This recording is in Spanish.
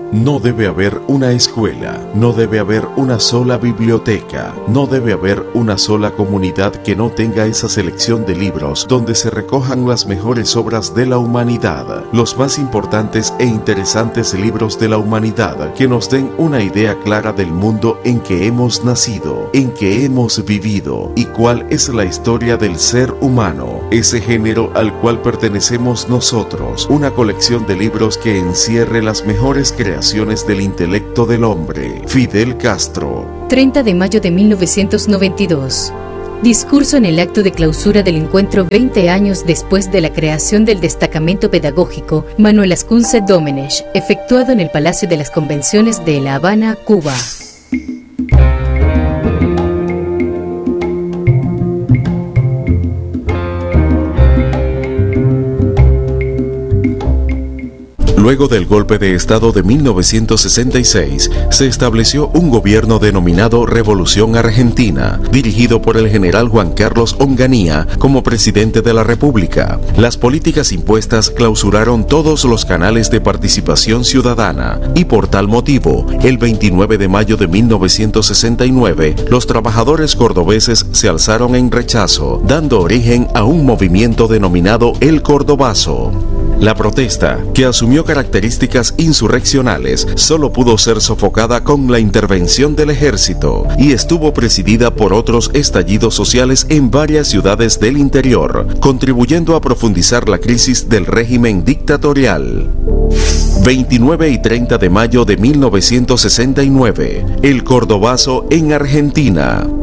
No debe haber una escuela, no debe haber una sola biblioteca, no debe haber una sola comunidad que no tenga esa selección de libros donde se recojan las mejores obras de la humanidad, los más importantes e interesantes libros de la humanidad que nos den una idea clara del mundo en que hemos nacido, en que hemos vivido y cuál es la historia del ser humano, ese género al cual pertenecemos nosotros, una colección de libros que encierre las mejores creaciones del intelecto del hombre. Fidel Castro. 30 de mayo de 1992. Discurso en el acto de clausura del encuentro 20 años después de la creación del destacamento pedagógico Manuel Ascunce Domenech, efectuado en el Palacio de las Convenciones de La Habana, Cuba. Luego del golpe de Estado de 1966, se estableció un gobierno denominado Revolución Argentina, dirigido por el general Juan Carlos Onganía como presidente de la República. Las políticas impuestas clausuraron todos los canales de participación ciudadana y por tal motivo, el 29 de mayo de 1969, los trabajadores cordobeses se alzaron en rechazo, dando origen a un movimiento denominado El Cordobazo. La protesta, que asumió características insurreccionales, solo pudo ser sofocada con la intervención del ejército y estuvo presidida por otros estallidos sociales en varias ciudades del interior, contribuyendo a profundizar la crisis del régimen dictatorial. 29 y 30 de mayo de 1969, El Cordobazo en Argentina.